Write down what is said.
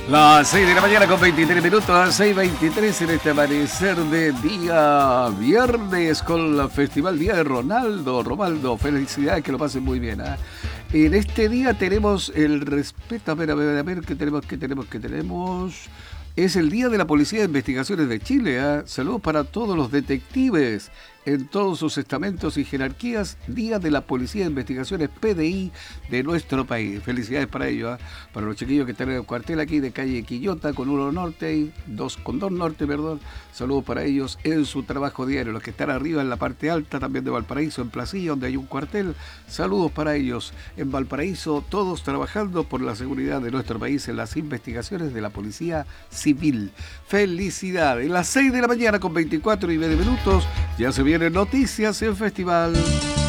Las 6 de la mañana con 23 minutos, a 6:23 en este amanecer de día viernes con el Festival Día de Romaldo, felicidades, que lo pasen muy bien. En este día tenemos el respeto, a ver, ¿qué tenemos? Es el Día de la Policía de Investigaciones de Chile. Saludos para todos los detectives en todos sus estamentos y jerarquías. Día de la Policía de Investigaciones PDI de nuestro país. Felicidades para ellos, para los chiquillos que están en el cuartel aquí de calle Quillota con 1 Norte y 2 Norte, perdón. Saludos para ellos en su trabajo diario. Los que están arriba en la parte alta también de Valparaíso, en Placilla, donde hay un cuartel. Saludos para ellos en Valparaíso, todos trabajando por la seguridad de nuestro país en las investigaciones de la Policía Civil. Felicidades. Las 6 de la mañana con 24 y medio minutos. Ya se vienen noticias en Festival.